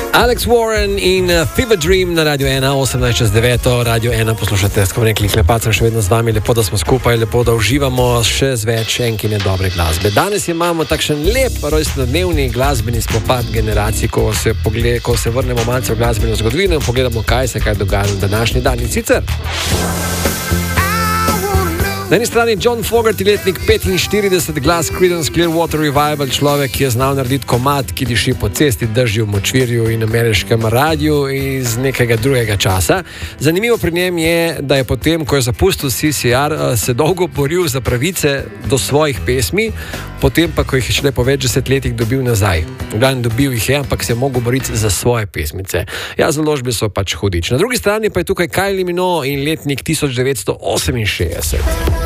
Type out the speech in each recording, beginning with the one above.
Alex Warren in Fever Dream na Radio 1, 18:09, Radio 1 poslušate, tako rekli, Klepacem še vedno z vami, lepo, da smo skupaj, lepo, da uživamo še z več enkine dobre glasbe. Danes imamo takšen lep rojstnodnevni glasbeni spopad generacij, ko se vrnemo malce v glasbeno zgodovino in pogledamo, kaj se dogaja na današnji dan. In sicer na eni strani John Fogerty, letnik 45, glas Creedence Clearwater Revival, človek, ki je znal narediti komad, ki diši po cesti, dežju, močvirju in ameriškem radiju iz nekega drugega časa. Zanimivo pri njem je, da je potem, ko je zapustil CCR, se dolgo boril za pravice do svojih pesmi, potem pa, ko jih je šele po več desetletjih dobil nazaj. Glavno dobil jih je, ampak se je mogel boriti za svoje pesmice. Ja, založbe so pač hudič. Na drugi strani pa je tukaj Kylie Minogue in letnik 1968.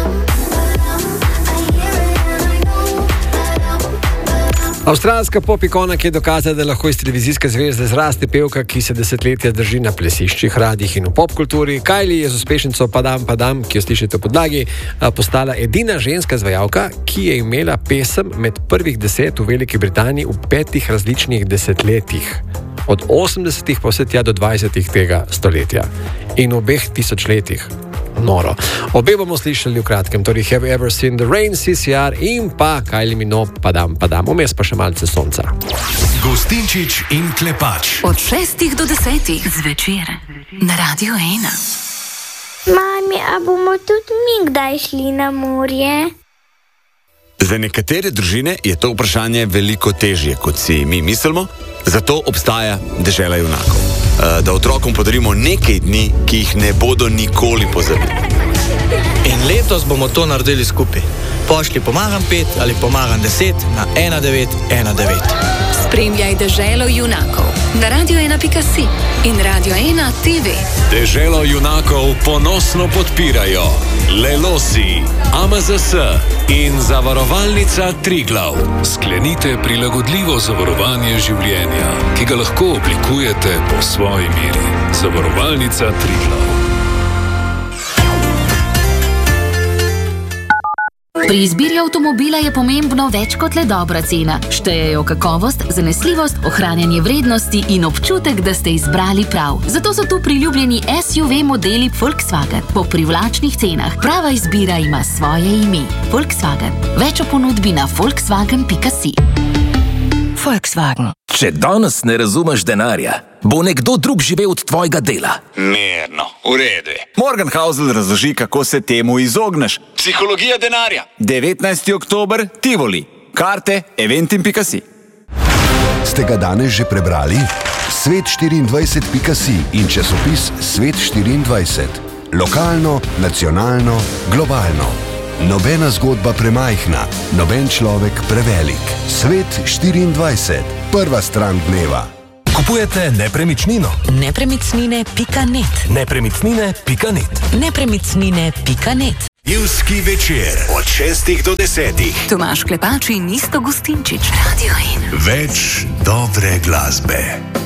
Avstralska pop-ikona, ki je dokazala, da lahko iz televizijske zvezde zraste pevka, ki se desetletja drži na plesiščih, radijih in v popkulturi. Kylie je z uspešnico Padam Padam, ki jo slišite v podlagi, postala edina ženska izvajalka, ki je imela pesem med prvih 10 v Veliki Britaniji v 5 različnih desetletjih. Od 80-ih pa vse tja do 20-ih tega stoletja. In v obeh tisočletjih. Noro. Obe bomo slišali v kratkem, torej Have You Ever Seen the Rain, CCR in pa Kylie Minogue, Padam Padam. Vmes pa še malce sonca. Gostinčič in Klepač. Od 6 do 10 zvečer na Radio 1. Mami, a bomo tudi mi kdaj šli na morje? Za nekatere družine je to vprašanje veliko težje, kot si mi mislimo, zato obstaja Dežela junakov. Da otrokom podarimo nekaj dni, ki jih ne bodo nikoli pozabili. In letos bomo to naredili skupaj. Pošlji Pomagam 5 ali Pomagam 10 na 1919. Spremljaj Deželo junakov na radio1.si in Radio 1 TV. Deželo junakov ponosno podpirajo Lelosi, AMZS in Zavarovalnica Triglav. Sklenite prilagodljivo zavarovanje življenja, ki ga lahko oblikujete po svoji meri. Zavarovalnica Triglav. Pri izbiri avtomobila je pomembno več kot le dobra cena. Štejejo kakovost, zanesljivost, ohranjanje vrednosti in občutek, da ste izbrali prav. Zato so tu priljubljeni SUV modeli Volkswagen po privlačnih cenah. Prava izbira ima svoje ime. Volkswagen. Več o ponudbi na volkswagen.si. Volkswagen. Če danes ne razumeš denarja, bo nekdo drug živel od tvojega dela. Mirno, v redu. Morgan Housel razloži, kako se temu izogneš. Psihologija denarja. 19. oktober, Tivoli. Karte eventim.si. Ste ga danes že prebrali? Svet24.si in časopis Svet24. Lokalno, nacionalno, globalno. Nobena zgodba premajhna, noben človek prevelik. Svet24. Prva stran dneva. Kupujete nepremičnino? Nepremičnine.net. Nepremičnine.net. Nepremičnine.net. Juski večer od 6 do 10. Tomaž Klepač in Isto Gostinčič. Radio 1. Več dobre glasbe.